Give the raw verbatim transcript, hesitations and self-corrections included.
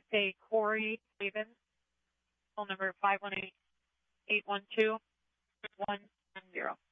say Corey Davis, phone number five one eight, eight one two, one one zero.